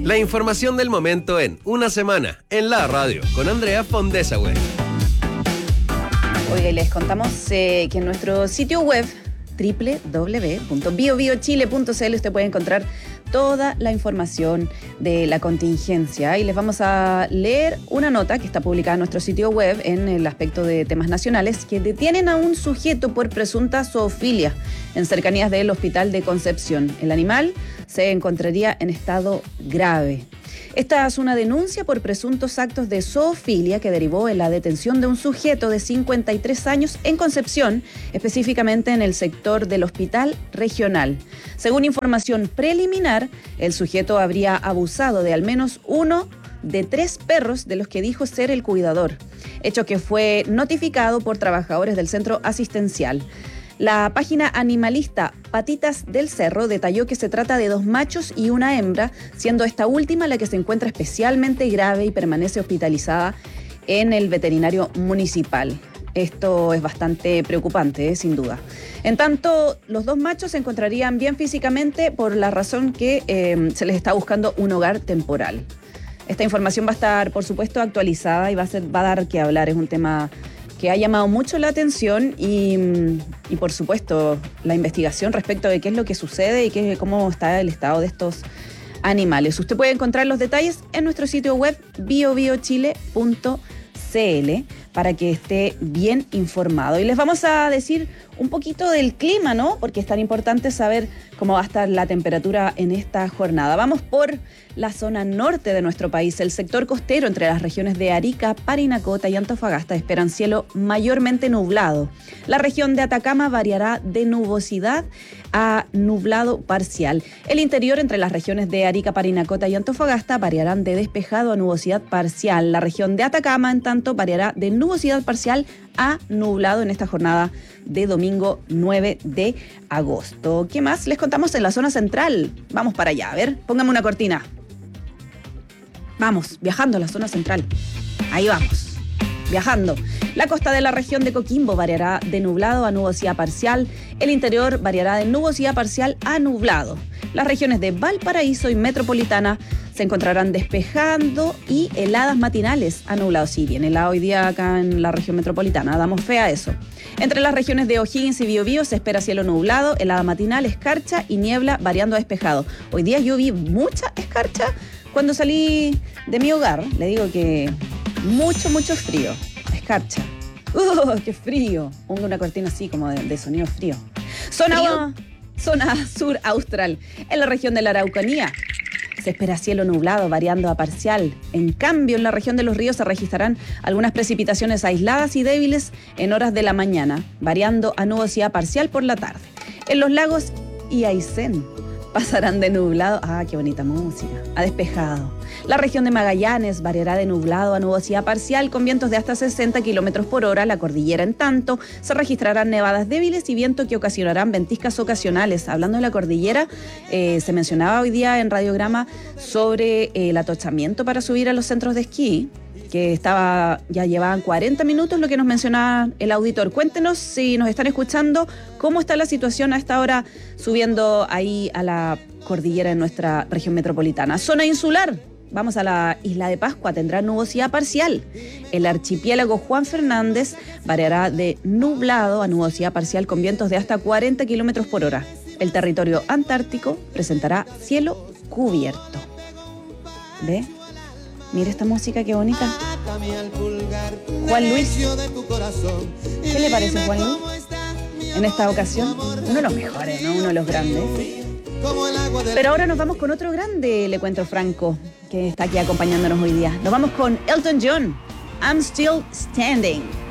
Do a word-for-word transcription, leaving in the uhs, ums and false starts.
La información del momento en Una Semana, en la radio, con Andrea Fondesagüe. Oiga, y les contamos eh, que en nuestro sitio web doble u doble u doble u punto bio bio chile punto c l usted puede encontrar toda la información de la contingencia, y les vamos a leer una nota que está publicada en nuestro sitio web en el aspecto de temas nacionales, que detienen a un sujeto por presunta zoofilia en cercanías del Hospital de Concepción. El animal se encontraría en estado grave. Esta es una denuncia por presuntos actos de zoofilia que derivó en la detención de un sujeto de cincuenta y tres años en Concepción, específicamente en el sector del Hospital Regional. Según información preliminar, el sujeto habría abusado de al menos uno de tres perros de los que dijo ser el cuidador, hecho que fue notificado por trabajadores del centro asistencial. La página animalista Patitas del Cerro detalló que se trata de dos machos y una hembra, siendo esta última la que se encuentra especialmente grave y permanece hospitalizada en el veterinario municipal. Esto es bastante preocupante, ¿eh? Sin duda. En tanto, los dos machos se encontrarían bien físicamente por la razón que eh, se les está buscando un hogar temporal. Esta información va a estar, por supuesto, actualizada y va a, ser, va a dar que hablar. Es un tema que ha llamado mucho la atención y, y, por supuesto, la investigación respecto de qué es lo que sucede y qué, cómo está el estado de estos animales. Usted puede encontrar los detalles en nuestro sitio web bio bio chile punto c l para que esté bien informado. Y les vamos a decir un poquito del clima, ¿no? Porque es tan importante saber cómo va a estar la temperatura en esta jornada. Vamos por la zona norte de nuestro país. El sector costero entre las regiones de Arica, Parinacota y Antofagasta esperan cielo mayormente nublado. La región de Atacama variará de nubosidad a nublado parcial. El interior entre las regiones de Arica, Parinacota y Antofagasta variarán de despejado a nubosidad parcial. La región de Atacama, en tanto, variará de nubosidad parcial a nublado en esta jornada de domingo nueve de agosto. ¿Qué más les contamos en la zona central? Vamos para allá, a ver, póngame una cortina. Vamos, viajando a la zona central. Ahí vamos, viajando. La costa de la región de Coquimbo variará de nublado a nubosidad parcial. El interior variará de nubosidad parcial a nublado. Las regiones de Valparaíso y Metropolitana se encontrarán despejando y heladas matinales a nublado. Sí, bien helado hoy día acá en la región metropolitana, damos fe a eso. Entre las regiones de O'Higgins y Biobío se espera cielo nublado, helada matinal, escarcha y niebla variando a despejado. Hoy día yo vi mucha escarcha cuando salí de mi hogar. Le digo que mucho, mucho frío. Escarcha. ¡Uh, qué frío! Pongo una cortina así como de, de sonido frío. Zona, ¿Frío? Zona sur austral. En la región de la Araucanía se espera cielo nublado, variando a parcial. En cambio, en la región de Los Ríos se registrarán algunas precipitaciones aisladas y débiles en horas de la mañana, variando a nubosidad parcial por la tarde. En los lagos y Aysén pasarán de nublado, ah, qué bonita música, a despejado. La región de Magallanes variará de nublado a nubosidad parcial con vientos de hasta sesenta kilómetros por hora. La cordillera, en tanto, se registrarán nevadas débiles y viento que ocasionarán ventiscas ocasionales. Hablando de la cordillera, eh, se mencionaba hoy día en Radiograma sobre eh, el atochamiento para subir a los centros de esquí, que estaba ya llevaban cuarenta minutos, lo que nos mencionaba el auditor. Cuéntenos, si nos están escuchando, cómo está la situación a esta hora subiendo ahí a la cordillera en nuestra región metropolitana. Zona insular. Vamos a la isla de Pascua, tendrá nubosidad parcial. El archipiélago Juan Fernández variará de nublado a nubosidad parcial con vientos de hasta cuarenta kilómetros por hora. El territorio antártico presentará cielo cubierto. ¿Ve? Mira esta música, qué bonita. Juan Luis. ¿Qué le parece, Juan Luis? En esta ocasión, uno de los mejores, ¿no? Uno de los grandes. Pero ahora nos vamos con otro grande, le cuento, Franco, que está aquí acompañándonos hoy día. Nos vamos con Elton John, I'm Still Standing.